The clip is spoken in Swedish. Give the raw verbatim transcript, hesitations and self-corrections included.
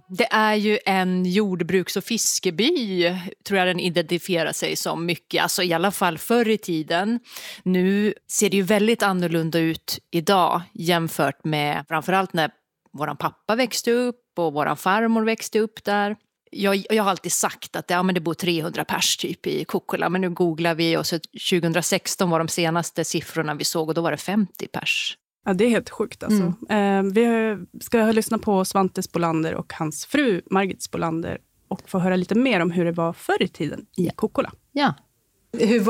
Det är ju en jordbruks- och fiskeby, tror jag den identifierar sig som mycket. Alltså i alla fall förr i tiden. Nu ser det ju väldigt annorlunda ut idag jämfört med framförallt när våran pappa växte upp och våran farmor växte upp där. Jag, jag har alltid sagt att ja, men det bor trehundra pers typ i Kokkola, men nu googlar vi och så tjugohundrasexton var de senaste siffrorna vi såg och då var det femtio pers. Ja, det är helt sjukt alltså. Mm. Eh, vi ska lyssna på Svante Spolander och hans fru Margit Spolander och få höra lite mer om hur det var förr i tiden i Kokkola. Ja. Hur